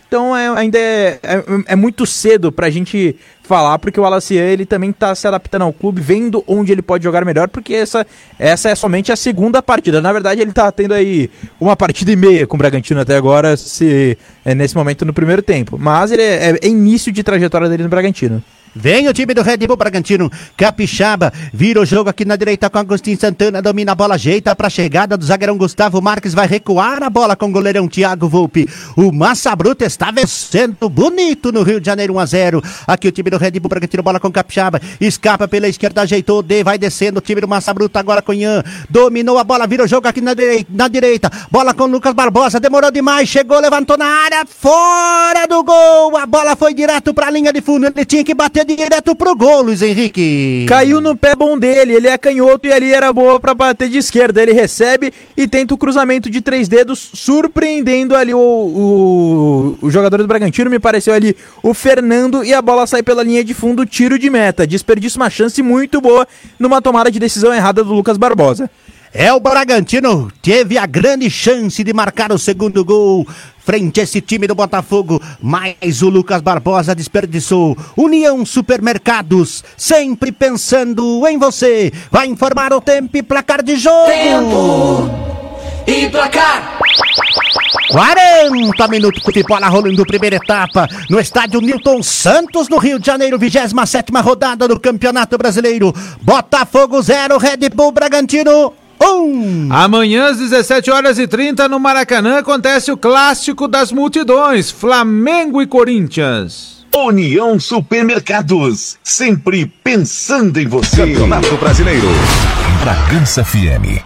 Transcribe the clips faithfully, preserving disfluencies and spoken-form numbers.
Então é, ainda é, é, é muito cedo pra gente falar, porque o Wallace ele também tá se adaptando ao clube, vendo onde ele pode jogar melhor, porque essa, essa é somente a segunda partida. Na verdade, ele tá tendo aí uma partida e meia com o Bragantino até agora, se, é, nesse momento no primeiro tempo. Mas ele é, é início de trajetória dele no Bragantino. Vem o time do Red Bull Bragantino, Capixaba, vira o jogo aqui na direita com Agostinho Santana, domina a bola, ajeita pra chegada do zagueirão Gustavo Marques, vai recuar a bola com o goleirão Thiago Volpi. O Massa Bruta está vencendo bonito no Rio de Janeiro, um a zero. Aqui o time do Red Bull Bragantino, bola com Capixaba, escapa pela esquerda, ajeitou, D, vai descendo o time do Massa Bruta agora com Ian, dominou a bola, vira o jogo aqui na direita, na direita, bola com Lucas Barbosa, demorou demais, chegou, levantou na área, fora do gol, a bola foi direto pra linha de fundo, ele tinha que bater direto pro gol, Luiz Henrique. Caiu no pé bom dele, ele é canhoto e ali era boa pra bater de esquerda. Ele recebe e tenta o cruzamento de três dedos, surpreendendo ali o, o, o jogador do Bragantino, me pareceu ali o Fernando, e a bola sai pela linha de fundo, tiro de meta. Desperdiça uma chance muito boa numa tomada de decisão errada do Lucas Barbosa. É, o Bragantino teve a grande chance de marcar o segundo gol frente a esse time do Botafogo, mas o Lucas Barbosa desperdiçou. União Supermercados, sempre pensando em você. Vai informar o tempo e placar de jogo. Tempo e placar. quarenta minutos de bola rolando, primeira etapa no estádio Newton Santos, no Rio de Janeiro, vigésima sétima rodada do Campeonato Brasileiro. Botafogo zero, Red Bull Bragantino um. Amanhã às dezessete horas e trinta no Maracanã acontece o clássico das multidões, Flamengo e Corinthians. União Supermercados, sempre pensando em você. Campeonato Brasileiro, Bragança F M.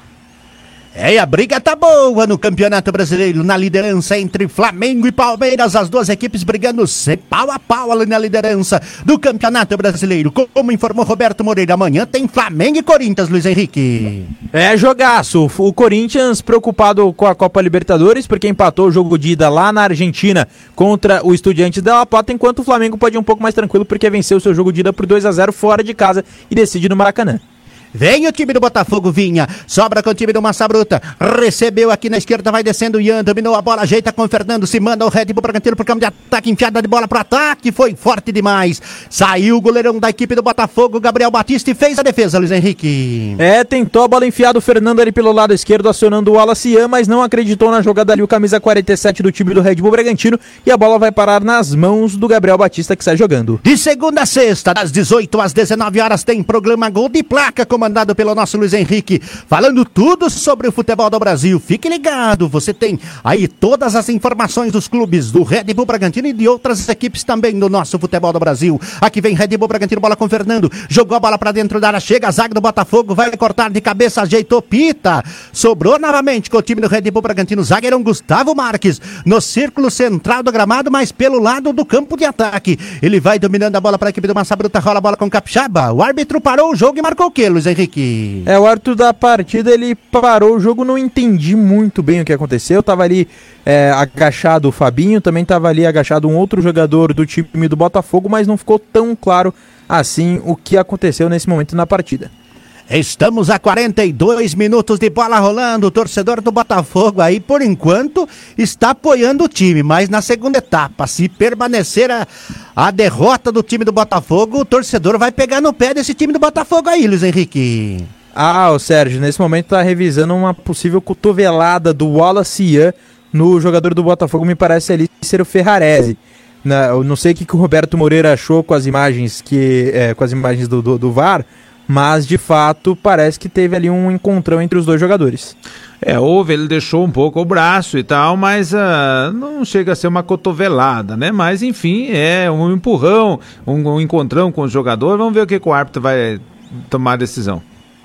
É, e a briga tá boa no Campeonato Brasileiro, na liderança entre Flamengo e Palmeiras, as duas equipes brigando pau a pau ali na liderança do Campeonato Brasileiro. Como informou Roberto Moreira, amanhã tem Flamengo e Corinthians, Luiz Henrique. É jogaço, o Corinthians preocupado com a Copa Libertadores, porque empatou o jogo de ida lá na Argentina contra o Estudiantes de La Plata, enquanto o Flamengo pode ir um pouco mais tranquilo, porque venceu o seu jogo de ida por dois a zero fora de casa e decide no Maracanã. Vem o time do Botafogo, Vinha, sobra com o time do Massa Bruta, recebeu aqui na esquerda, vai descendo o Ian, dominou a bola, ajeita com o Fernando, se manda o Red Bull Bragantino pro campo de ataque, enfiada de bola pro ataque, foi forte demais, saiu o goleirão da equipe do Botafogo, Gabriel Batista, e fez a defesa, Luiz Henrique. É, tentou a bola enfiada, o Fernando ali pelo lado esquerdo, acionando o Wallace Ian, mas não acreditou na jogada ali, o camisa quarenta e sete do time do Red Bull Bragantino, e a bola vai parar nas mãos do Gabriel Batista, que sai jogando. De segunda a sexta, das dezoito às dezenove horas, tem programa Gol de Placa, comandado pelo nosso Luiz Henrique, falando tudo sobre o futebol do Brasil. Fique ligado, você tem aí todas as informações dos clubes do Red Bull Bragantino e de outras equipes também do nosso futebol do Brasil. Aqui vem Red Bull Bragantino, bola com o Fernando, jogou a bola pra dentro da área, chega a zaga do Botafogo, vai cortar de cabeça, ajeitou, pita, sobrou novamente com o time do Red Bull Bragantino, zagueirão Gustavo Marques, no círculo central do gramado, mas pelo lado do campo de ataque. Ele vai dominando a bola para a equipe do Massa Bruta, rola a bola com o Capixaba, o árbitro parou o jogo e marcou o quê, Luiz Henrique? É, o árbitro da partida, ele parou o jogo, não entendi muito bem o que aconteceu, tava ali é, agachado o Fabinho, também tava ali agachado um outro jogador do time do Botafogo, mas não ficou tão claro assim o que aconteceu nesse momento na partida. Estamos a quarenta e dois minutos de bola rolando, o torcedor do Botafogo aí, por enquanto, está apoiando o time, mas na segunda etapa, se permanecer a, a derrota do time do Botafogo, o torcedor vai pegar no pé desse time do Botafogo aí, Luiz Henrique. Ah, o Sérgio, nesse momento tá revisando uma possível cotovelada do Wallace Ian no jogador do Botafogo, me parece ali ser o Ferrarese. Na, eu não sei o que, que o Roberto Moreira achou com as imagens, que, é, com as imagens do, do, do V A R, mas de fato parece que teve ali um encontrão entre os dois jogadores. É, houve, ele deixou um pouco o braço e tal, mas uh, não chega a ser uma cotovelada, né? Mas enfim, é um empurrão, um, um encontrão com o jogador, vamos ver o que, que o árbitro vai tomar a decisão.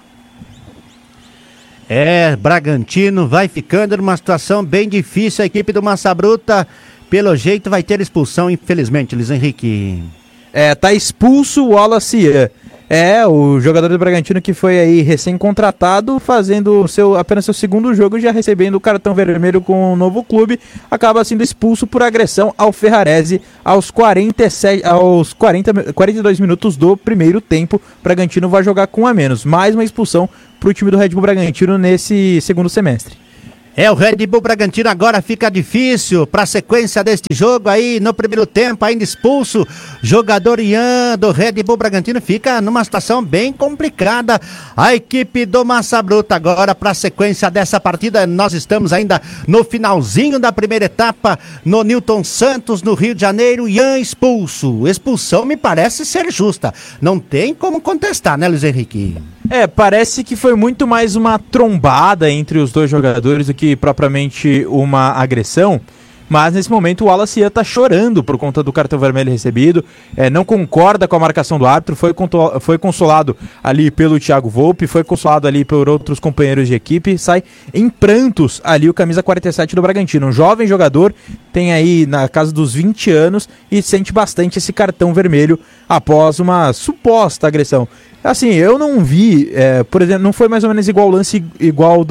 É, Bragantino vai ficando numa situação bem difícil, a equipe do Massa Bruta, pelo jeito vai ter expulsão, infelizmente, Luiz Henrique. É, tá expulso o Wallace Ian. É, o jogador do Bragantino que foi aí recém-contratado, fazendo seu, apenas seu segundo jogo, já recebendo o cartão vermelho com o novo clube, acaba sendo expulso por agressão ao Ferrarese aos, quarenta e sete, aos quarenta, quarenta e dois minutos do primeiro tempo. O Bragantino vai jogar com um a menos. Mais uma expulsão para o time do Red Bull Bragantino nesse segundo semestre. É, o Red Bull Bragantino agora fica difícil para a sequência deste jogo aí, no primeiro tempo ainda expulso, jogador Ian do Red Bull Bragantino fica numa situação bem complicada, a equipe do Massa Bruta agora para a sequência dessa partida, nós estamos ainda no finalzinho da primeira etapa, no Newton Santos, no Rio de Janeiro, Ian expulso, expulsão me parece ser justa, não tem como contestar, né, Luiz Henrique? É, parece que foi muito mais uma trombada entre os dois jogadores do que propriamente uma agressão, mas nesse momento o Wallace Ian tá chorando por conta do cartão vermelho recebido, é, não concorda com a marcação do árbitro, foi, foi consolado ali pelo Thiago Volpe, foi consolado ali por outros companheiros de equipe, sai em prantos ali o camisa quarenta e sete do Bragantino, um jovem jogador, tem aí na casa dos vinte anos e sente bastante esse cartão vermelho após uma suposta agressão. Assim, eu não vi, é, por exemplo, não foi mais ou menos igual o lance igual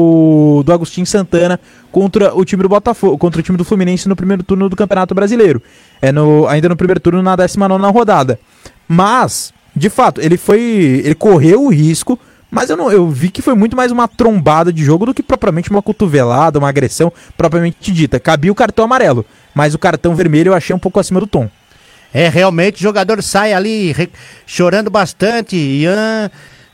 do, do Agostinho Santana contra o time do Botafogo, contra o time do Fluminense no primeiro turno do Campeonato Brasileiro. É no, ainda no primeiro turno na décima nona rodada. Mas, de fato, ele foi. Ele correu o risco, mas eu, não, eu vi que foi muito mais uma trombada de jogo do que propriamente uma cotovelada, uma agressão propriamente dita. Cabia o cartão amarelo, mas o cartão vermelho eu achei um pouco acima do tom. É, realmente o jogador sai ali re... chorando bastante, Ian,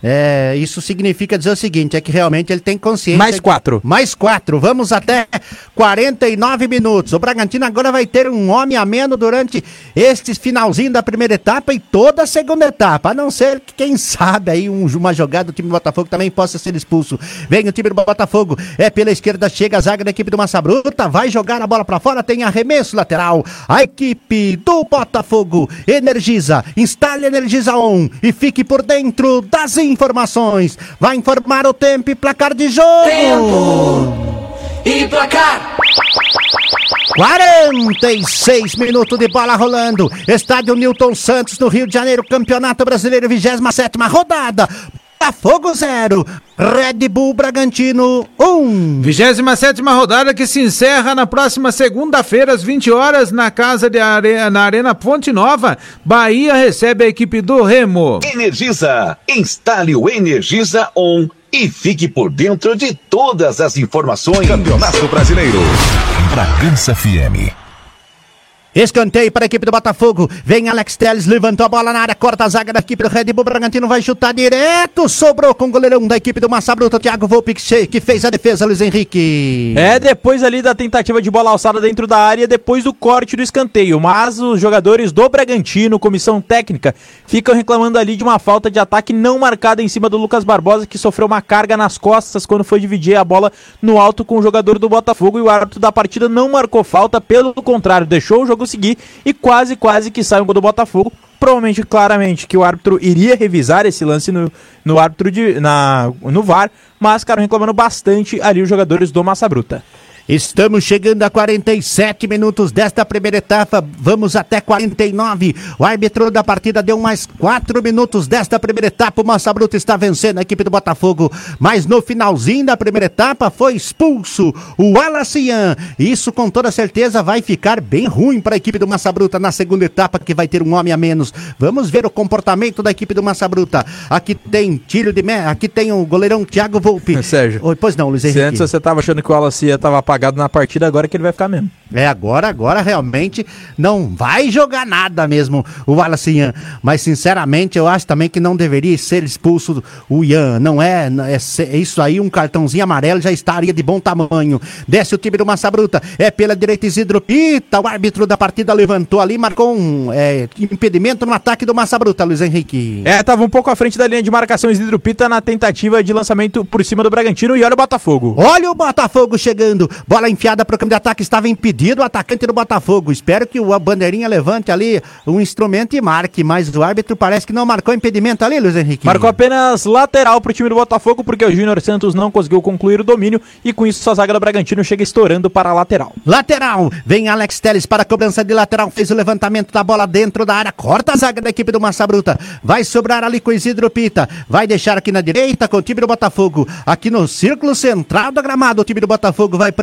é, isso significa dizer o seguinte, é que realmente ele tem consciência... Mais quatro. Que... Mais quatro, vamos até quarenta e nove minutos, o Bragantino agora vai ter um homem a menos durante este finalzinho da primeira etapa e toda a segunda etapa, a não ser que quem sabe aí um, uma jogada do time do Botafogo também possa ser expulso. Vem o time do Botafogo, é pela esquerda, chega a zaga da equipe do Massa Bruta, vai jogar a bola pra fora, tem arremesso lateral, a equipe do Botafogo energiza, instale Energiza On e fique por dentro das informações, vai informar o tempo e placar de jogo. Tempo e placar. quarenta e seis minutos de bola rolando, estádio Newton Santos no Rio de Janeiro, Campeonato Brasileiro, vigésima sétima rodada, Botafogo zero, Red Bull Bragantino um. vigésima sétima rodada que se encerra na próxima segunda-feira às vinte horas na casa de Are... na Arena Fonte Nova. Bahia recebe a equipe do Remo. Energiza, instale o Energiza On e fique por dentro de todas as informações. Campeonato Brasileiro. Bragança F M. Escanteio para a equipe do Botafogo, vem Alex Telles, levantou a bola na área, corta a zaga da equipe do Red Bull Bragantino, vai chutar direto, sobrou com o goleirão da equipe do Massa Bruta, Thiago Volpe, que fez a defesa, Luiz Henrique. É, depois ali da tentativa de bola alçada dentro da área, depois do corte do escanteio, mas os jogadores do Bragantino, comissão técnica, ficam reclamando ali de uma falta de ataque não marcada em cima do Lucas Barbosa, que sofreu uma carga nas costas quando foi dividir a bola no alto com o jogador do Botafogo, e o árbitro da partida não marcou falta, pelo contrário, deixou o jogo seguir e quase, quase que sai um gol do Botafogo. Provavelmente, claramente, que o árbitro iria revisar esse lance no, no árbitro de, na, no V A R, mas ficaram reclamando bastante ali os jogadores do Massa Bruta. Estamos chegando a quarenta e sete minutos desta primeira etapa, vamos até quarenta e nove, o árbitro da partida deu mais quatro minutos desta primeira etapa, o Massa Bruta está vencendo a equipe do Botafogo, mas no finalzinho da primeira etapa foi expulso o Wallace Ian, isso com toda certeza vai ficar bem ruim para a equipe do Massa Bruta na segunda etapa, que vai ter um homem a menos. Vamos ver o comportamento da equipe do Massa Bruta. Aqui tem tiro de mé, aqui tem o goleirão Thiago Volpe. Sérgio, Oi, pois não, Luiz Henrique. Se antes você estava achando que o Wallace Ian estava apagado na partida, agora que ele vai ficar mesmo. É, agora, agora realmente não vai jogar nada mesmo o Wallace Ian, mas sinceramente eu acho também que não deveria ser expulso o Ian, não é, é, é isso aí, um cartãozinho amarelo já estaria de bom tamanho. Desce o time do Massa Bruta, é pela direita Isidro Pita, o árbitro da partida levantou ali, marcou um é, impedimento no ataque do Massa Bruta, Luiz Henrique. É, tava um pouco à frente da linha de marcação Isidro Pita na tentativa de lançamento por cima do Bragantino, e olha o Botafogo. Olha o Botafogo chegando, bola enfiada para o campo de ataque, estava impedido o atacante do Botafogo. Espero que o bandeirinha levante ali um instrumento e marque, mas o árbitro parece que não marcou impedimento ali, Luiz Henrique. Marcou apenas lateral pro time do Botafogo, porque o Júnior Santos não conseguiu concluir o domínio e com isso a zaga do Bragantino chega estourando para a lateral. Lateral, vem Alex Telles para a cobrança de lateral, fez o levantamento da bola dentro da área, corta a zaga da equipe do Massa Bruta, vai sobrar ali com o Isidro Pita, vai deixar aqui na direita com o time do Botafogo, aqui no círculo central do gramado, o time do Botafogo vai pressionar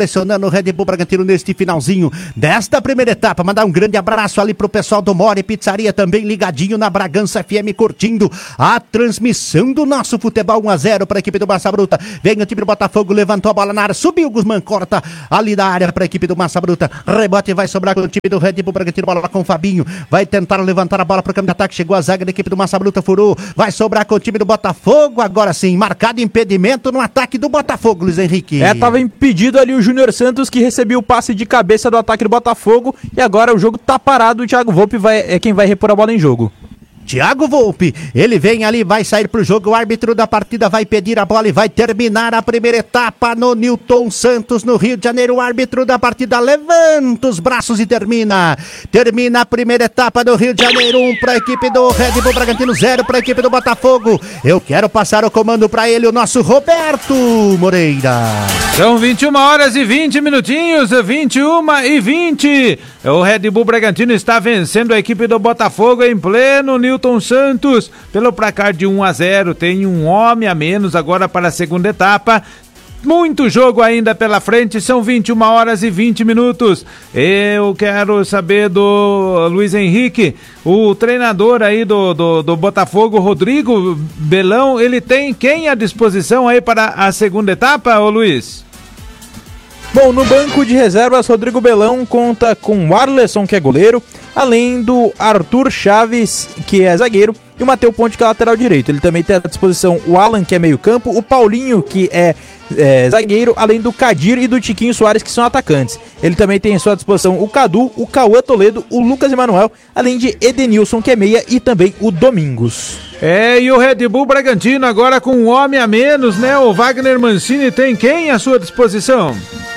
pressionando o Red Bull Bragantino neste finalzinho desta primeira etapa. Mandar um grande abraço ali pro pessoal do More Pizzaria, também ligadinho na Bragança F M, curtindo a transmissão do nosso futebol. Um a zero para a equipe do Massa Bruta. Vem o time do Botafogo, levantou a bola na área, subiu o Guzmán, corta ali da área para a equipe do Massa Bruta. Rebote vai sobrar com o time do Red Bull Bragantino, bola lá com o Fabinho. Vai tentar levantar a bola para o campo de ataque, chegou a zaga da equipe do Massa Bruta, furou. Vai sobrar com o time do Botafogo, agora sim, marcado impedimento no ataque do Botafogo, Luiz Henrique. É, tava impedido ali o Júnior Santos, que recebeu o passe de cabeça do ataque do Botafogo, e agora o jogo tá parado, o Thiago Volpe vai, é quem vai repor a bola em jogo. Thiago Volpe, ele vem ali, vai sair pro jogo, o árbitro da partida vai pedir a bola e vai terminar a primeira etapa no Newton Santos, no Rio de Janeiro. O árbitro da partida levanta os braços e termina. Termina a primeira etapa do Rio de Janeiro, um para a equipe do Red Bull Bragantino, zero para a equipe do Botafogo. Eu quero passar o comando para ele, o nosso Roberto Moreira. São vinte e uma horas e vinte minutinhos, vinte e uma e vinte. O Red Bull Bragantino está vencendo a equipe do Botafogo em pleno Newton Santos pelo placar de um a zero. Tem um homem a menos agora para a segunda etapa. Muito jogo ainda pela frente, são vinte e uma horas e vinte minutos. Eu quero saber do Luiz Henrique, o treinador aí do, do, do Botafogo, Rodrigo Belão, ele tem quem à disposição aí para a segunda etapa, ô Luiz? Bom, no banco de reservas, Rodrigo Belão conta com o Arleson, que é goleiro, além do Arthur Chaves, que é zagueiro, e o Matheus Ponte, que é lateral direito. Ele também tem à disposição o Alan, que é meio campo, o Paulinho, que é, é zagueiro, além do Kadir e do Tiquinho Soares, que são atacantes. Ele também tem à sua disposição o Cadu, o Cauã Toledo, o Lucas Emanuel, além de Edenilson, que é meia, e também o Domingos. É, e o Red Bull Bragantino agora com um homem a menos, né? O Wagner Mancini tem quem à sua disposição?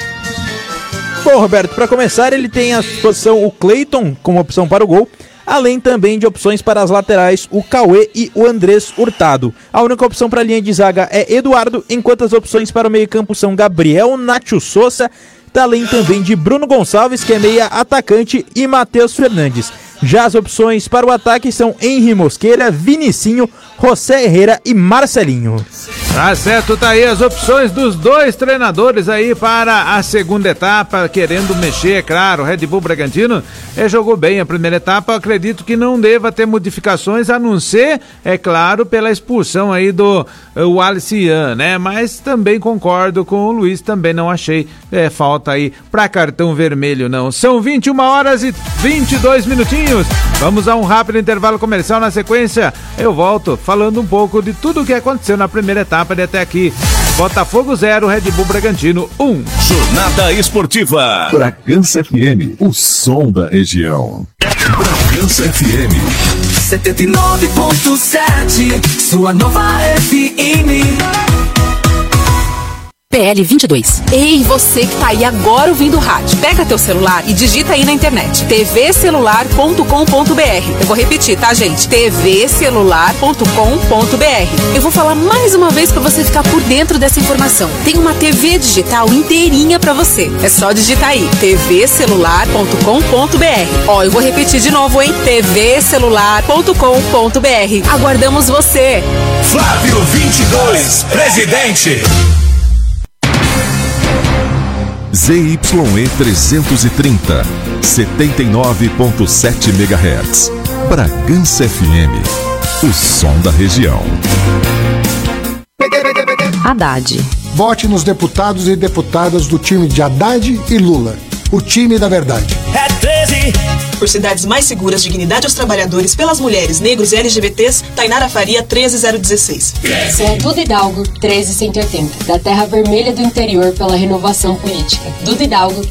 Bom, Roberto, para começar, ele tem à disposição o Cleiton como opção para o gol, além também de opções para as laterais, o Cauê e o Andrés Hurtado. A única opção para a linha de zaga é Eduardo, enquanto as opções para o meio-campo são Gabriel, Nacho Souza, além também de Bruno Gonçalves, que é meia atacante, e Matheus Fernandes. Já as opções para o ataque são Henry Mosqueira, Vinicinho, José Herrera e Marcelinho. Tá certo, tá aí as opções dos dois treinadores aí para a segunda etapa, querendo mexer, é claro. O Red Bull Bragantino é, jogou bem a primeira etapa, acredito que não deva ter modificações, a não ser, é claro, pela expulsão aí do o Alcian, né? Mas também concordo com o Luiz, também não achei é, falta aí para cartão vermelho, não. São vinte e uma horas e vinte e dois minutinhos. Vamos a um rápido intervalo comercial. Na sequência, eu volto falando um pouco de tudo o que aconteceu na primeira etapa de até aqui. Botafogo zero, Red Bull Bragantino um. Jornada Esportiva. Bragança F M, o som da região. Bragança F M. setenta e nove ponto sete, sua nova F M. P L vinte e dois. Ei, você que tá aí agora ouvindo o rádio, pega teu celular e digita aí na internet t v celular ponto com ponto b r. Eu vou repetir, tá, gente? t v celular ponto com ponto b r. Eu vou falar mais uma vez pra você ficar por dentro dessa informação. Tem uma T V digital inteirinha pra você. É só digitar aí t v celular ponto com ponto b r. Ó, eu vou repetir de novo, hein? t v celular ponto com ponto b r. Aguardamos você. Flávio vinte e dois, presidente. Z Y E trezentos e trinta, setenta e nove ponto sete megahertz. Bragança F M, o som da região. Haddad. Vote nos deputados e deputadas do time de Haddad e Lula. O time da verdade. É treze. Por cidades mais seguras, dignidade aos trabalhadores, pelas mulheres, negros e L G B Ts, Tainara Faria treze zero dezesseis. C é Duda Hidalgo treze cento e oitenta, da Terra Vermelha do Interior pela Renovação Política. Duda Hidalgo